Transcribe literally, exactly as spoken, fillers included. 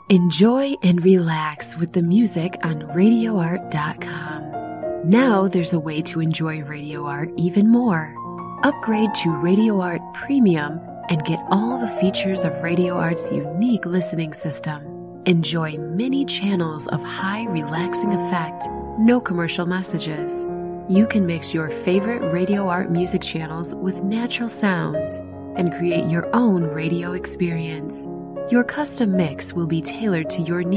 Enjoy and relax with the music on radio art dot com. Now there's a way to enjoy Radio Art even more. Upgrade to Radio Art Premium and get all the features of Radio Art's unique listening system. Enjoy many channels of high relaxing effect, no commercial messages. You can mix your favorite Radio Art music channels with natural sounds and create your own radio experience. Your custom mix will be tailored to your needs.